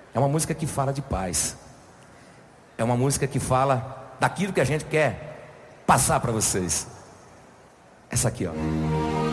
É uma música que fala de paz. É uma música que fala daquilo que a gente quer passar para vocês. Essa aqui, ó.